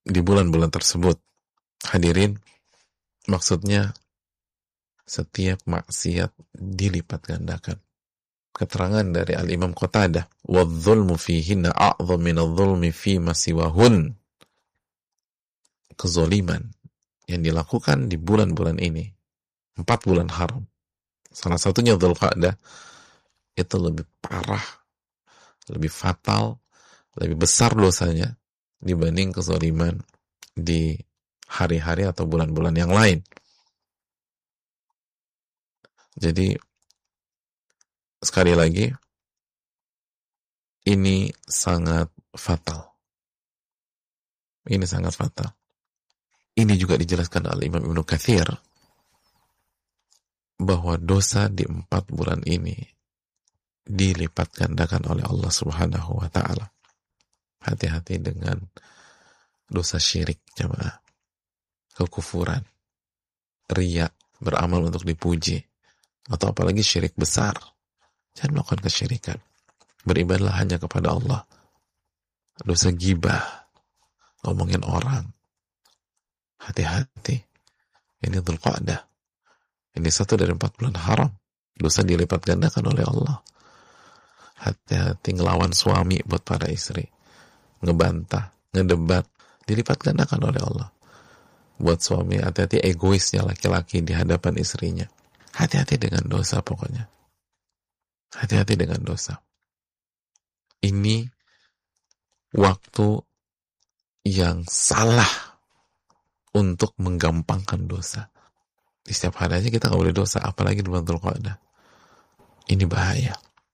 di bulan-bulan tersebut. Hadirin, maksudnya setiap maksiat dilipat gandakan. Keterangan dari Al-Imam Qatadah, "Wadh-dhulmu fihinna a'dham min adh-dhulmi fima siwahun." Kezaliman yang dilakukan di bulan-bulan ini, 4 bulan haram, salah satunya Dzulqa'dah, itu lebih parah, lebih fatal, lebih besar dosanya dibanding kezaliman di hari-hari atau bulan-bulan yang lain. Jadi sekali lagi, ini sangat fatal. Ini sangat fatal. Ini juga dijelaskan oleh Imam Ibnu Katsir bahwa dosa di 4 bulan ini dilipat gandakan oleh Allah Subhanahu wa ta'ala. Hati-hati dengan dosa syirik, jamaah. Kekufuran, riya, beramal untuk dipuji, atau apalagi syirik besar. Jangan melakukan kesyirikan. Beribadahlah hanya kepada Allah. Dosa gibah, ngomongin orang, hati-hati. Ini Dzulqa'dah. Ini 1 dari 4 bulan haram. Dosa dilipat gandakan oleh Allah. Hati-hati ngelawan suami buat para istri, ngebantah, ngedebat, dilipat gandakan oleh Allah. Buat suami, hati-hati egoisnya laki-laki di hadapan istrinya. Hati-hati dengan dosa pokoknya. Hati-hati dengan dosa. Ini waktu yang salah untuk menggampangkan dosa. Di setiap hari aja kita nggak boleh dosa, apalagi di bulan Dzulqa'dah. Ini bahaya.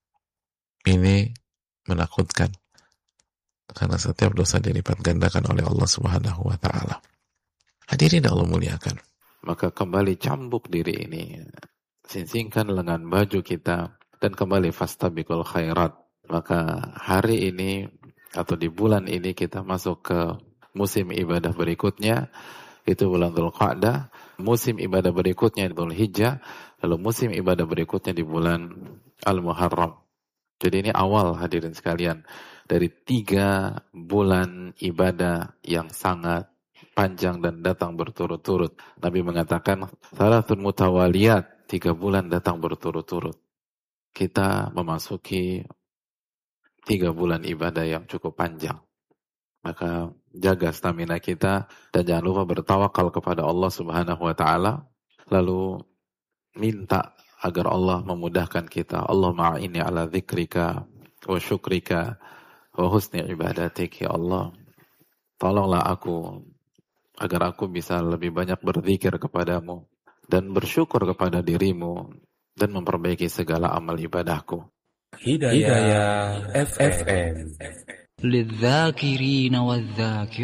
Ini menakutkan. Karena setiap dosa dilipat gandakan oleh Allah Subhanahu wa ta'ala. Hadirin Allah muliakan. Maka kembali cambuk diri ini. Singsingkan lengan baju kita dan kembali fastabiqul khairat. Maka hari ini atau di bulan ini kita masuk ke musim ibadah berikutnya, itu bulan Dzulqa'dah. Musim ibadah berikutnya di Dzulhijjah, lalu musim ibadah berikutnya di bulan Al-Muharram. Jadi ini awal, hadirin sekalian, dari 3 bulan ibadah yang sangat panjang dan datang berturut-turut. Nabi mengatakan, "Salatun mutawaliyat", 3 bulan datang berturut-turut. Kita memasuki 3 bulan ibadah yang cukup panjang. Maka jaga stamina kita dan jangan lupa bertawakal kepada Allah Subhanahu wa ta'ala. Lalu minta agar Allah memudahkan kita. Allahumma a'inni ala dzikrika wa syukrika wa husni ibadatik. Ya Allah, tolonglah aku agar aku bisa lebih banyak berzikir kepadamu dan bersyukur kepada dirimu dan memperbaiki segala amal ibadahku. Hidayah FM. للذاكرين والذاكرات